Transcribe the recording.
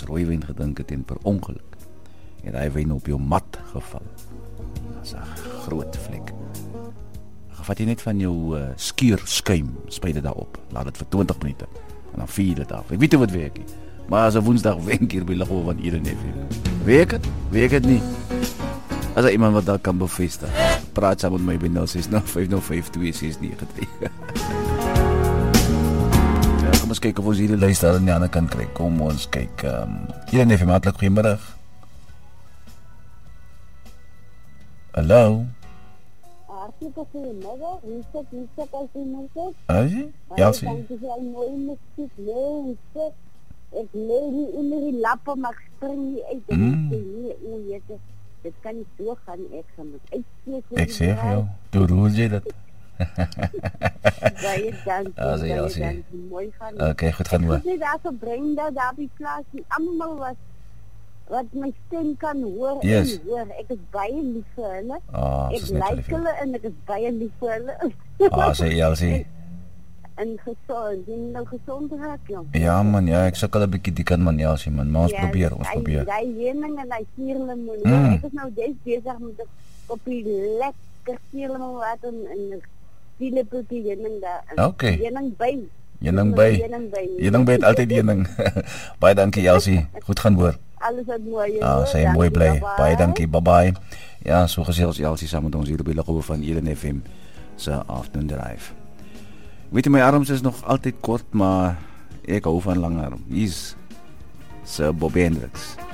glas rooiwyn gedrink het en per ongeluk het hy wyn op jou mat geval. Dis 'n groot vlek. Vat jy net van jou skuurskuim, spuit dit daarop. Laat dit vir 20 minute en dan vier dit af. Ek weet nie wat werk nie. Maar as 'n Woensdag wenk hier by Luggo van Eden FM. Werk het? Werk het nie. As iemand wat dat kan bevestig. Praat saam met my by 0605052693. Ja, kom ons kyk of ons hierdie luisteraar aan die ander kant kry. Kom ons kyk. Eden FM, hartlik goeiemôre. Hallo. Hartelijk goedemiddag, hoe is het als u moet het? Ja, zie. Ik denk dat mooi muziek lezen. Ik lees niet onder die lappen, maar ik spring niet uit. En ik zeg, dit kan niet doorgaan, ik ga met uitsteken. Ik zeg jou, hoe doe je dat? Baie dankie, mooi gaan. Oké, goed gaan we. Ik heb daar gebring dat daar op die plaats die allemaal wat my stem kan hoor en hoor. Ek is baie lief vir hulle. Ek like hulle en ek is baie lief vir hulle. Sê Elsie. En gezond raak, jong. Ja man, ja, ek sukkel 'n bietjie die kant man, Elsie man, maar ons probeer. Hy heuning en hy suurlemoen. Ek is nou besig met 'n koppie lekker suurlemoen water en skielepeltjie heuning daar. Okay. Heuning by. Heuning by het altyd heuning. Baie dankie Elsie. Goed gaan hoor. Alles wat mooi is. Sy mooi bly. Baie dankie. Bye bye. Ja, so gesels Elsie saam met ons hier op die Luggo van Eden FM se afternoon drive. Weet jy, my arms is nog altyd kort, maar ek hou van lang arm. Hier's Sir Bobby Hendricks.